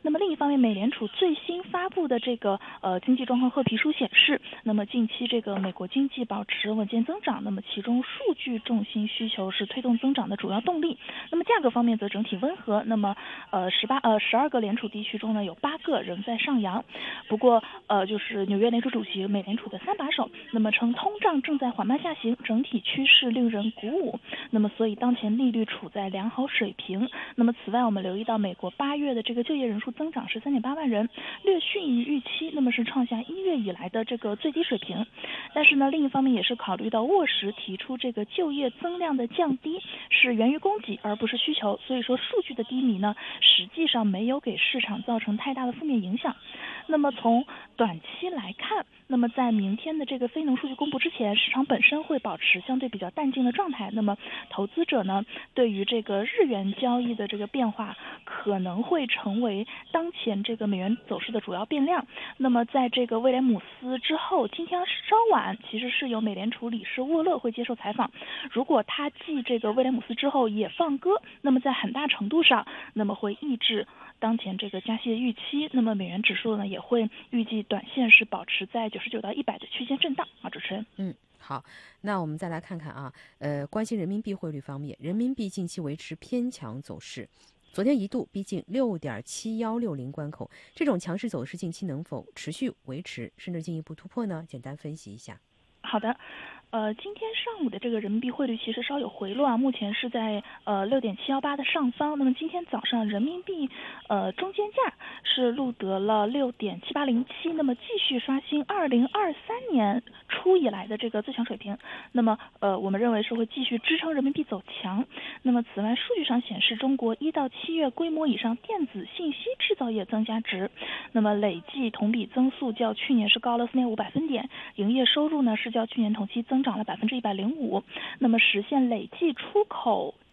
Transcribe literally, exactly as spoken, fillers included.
那么另一方面，美联储最新发布的这个呃经济状况褐皮书显示，那么近期这个美国经济保持稳健增长，那么其中数据重心需求是推动增长的主要动力。那么价格方面则整体温和，那么呃十八呃十二个联储地区中呢，有八个仍在上扬。不过呃就是纽约联储主席、美联储的三把手，那么称通胀正在缓慢下行，整体趋势令人鼓舞。那么所以当前利率处在良好水平。那么此外，我们留意到美国八月的这个就业人数增长是三点八万人，略逊于预期，那么是创下一月以来的这个最低水平。但是呢，另一方面也是考虑到沃什提出这个就业增量的降低是源于供给而不是需求，所以说数据的低迷呢，实际上没有给市场造成太大的负面影响。那么从短期来看，那么在明天的这个非农数据公布之前，市场本身会保持相对比较淡静的状态。那么投资者呢，对于这个日元交易的这个变化可能会成为当前这个美元走势的主要变量。那么在这个威廉姆斯之后，今天稍晚其实是由美联储理事沃勒会接受采访。如果他继这个威廉姆斯之后也放鸽，那么在很大程度上，那么会抑制当前这个加息的预期。那么美元指数呢，也会预计短线是保持在九十九到一百的区间震荡啊。主持人， 嗯。好，那我们再来看看啊，呃，关心人民币汇率方面，人民币近期维持偏强走势，昨天一度逼近六点七幺六零关口，这种强势走势近期能否持续维持，甚至进一步突破呢？简单分析一下。 好的。呃，今天上午的这个人民币汇率其实稍有回落啊，目前是在呃六点七幺八的上方。那么今天早上人民币呃中间价是录得了六点七八零七，那么继续刷新二零二三年初以来的这个最强水平。那么呃我们认为是会继续支撑人民币走强。那么此外，数据上显示，中国一到七月规模以上电子信息制造业增加值，那么累计同比增速较去年是高了四点五百分点，营业收入呢是较去年同期增。增长了百分之一百零五，那么实现累计出口